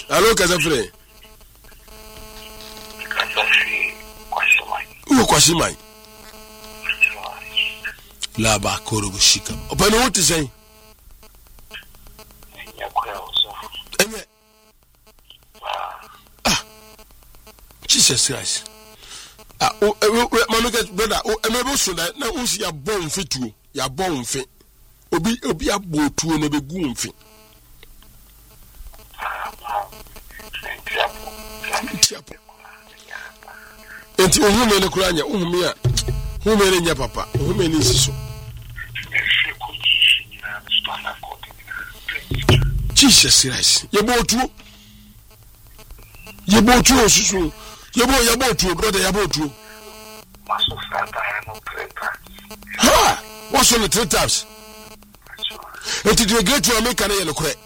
Hello, Kazafre. Who Kwashimai? Laba Korobo Shika. Open what to say? Jesus Christ. Mama get brother. Emebo so that na unsi ya bon fitu. Ya bon fit. Obi abotu na be gu mfi. Enti ohume ne kuranya ohume a ohume ne nya papa ohume ne nsiso. Jesus Christ. Yebotu osusu. Yebotu brother yebotu. Ha! What's on the 3 times? Enti the great to America na yelo kure.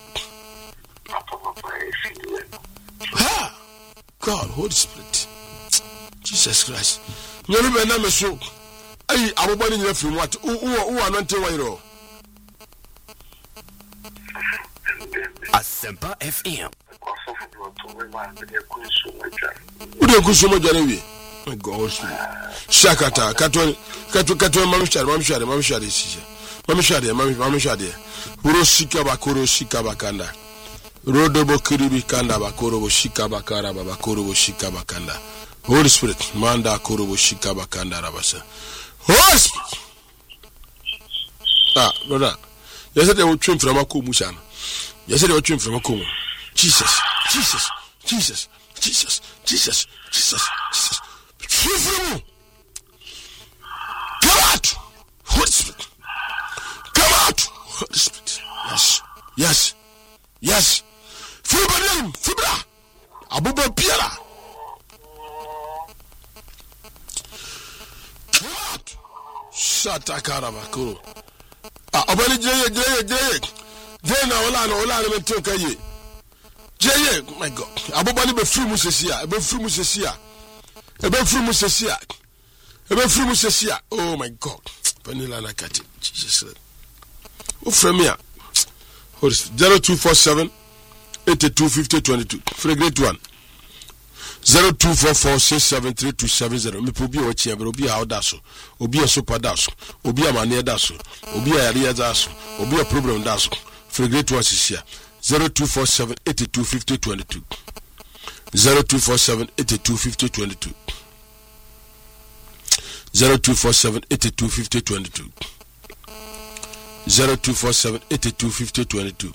Ha! God, Holy Spirit. Jesus Christ. Nyoro be na meso. Ayi abobani nyina fi what? Who anointed wayro? Asempa FM. Ude kusumo jarewi. My God. Shakata katwa mamshare sije. Mamshare. Uroshika bakoro shika bakanda. Rodobo kiribi kanda bakoro shika bakara bakoro shika bakanda. Holy Spirit, manda koro shika bakanda rabasa. Holy Spirit. Brother. Yesterday we train from Akumu sana. Yesterday we train from Akumu. Jesus. Come out, Holy Spirit. Come out, Holy Spirit. Yes. Fibra. Abuba Piera. Come out. Shata Karabakuro. Abani Jay. Then Ola Mentoka ye. Jay, my God. Abubani be free Musesia. Oh my God. Vanilla Nakati. Jesus. Who from here? 0247 825022. For a great one. 0244673270. Me pobi o chi abro obi a odaso. Obi a super daso. Obi a mane daso. Obi a area daso. Obi a problem daso. For a great one is here. 0247 825022. 0247 825022. 0247 825022. 0247 825022.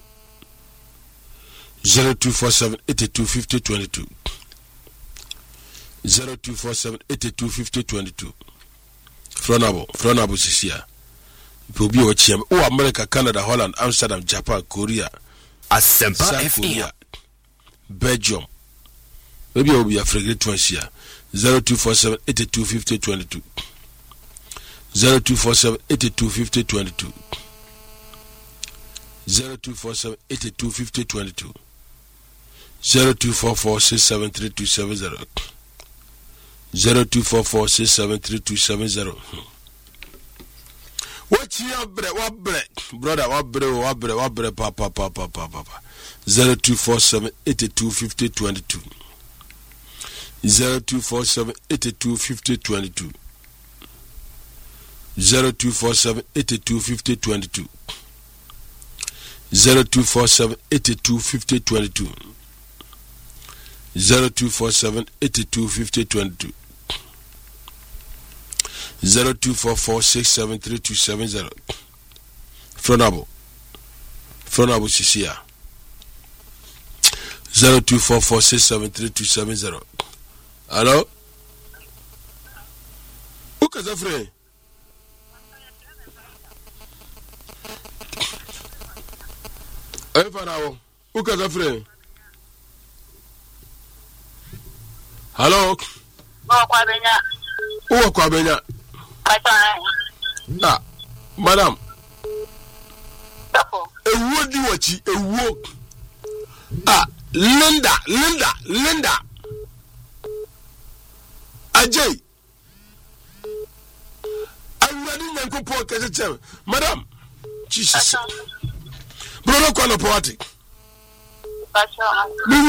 0247 825022. 0247 825022. Fronabo Sisia. Pobi o chiam. O America, Canada, Holland, Amsterdam, Japan, Korea. Asempa FM. Belgium. Maybe will be a frigate one here. 0247 825022. 0247 825022. 0247 825022. 0244673270. 0244673270. What your brother, papa. 0247 825022. 0247 825022. 0247 825022. 0247 825022. 0247 825022. 0244673270. Fronabo Sisia. 0244673270. Hello? Who is that friend? Who is that friend? Hello? Who Kwabenya? Madam. Ewo di wachi ewo. Linda. Ajay. Awurade nyankopɔ kase kyem. Madam. Jesus. Brother kwano poetic.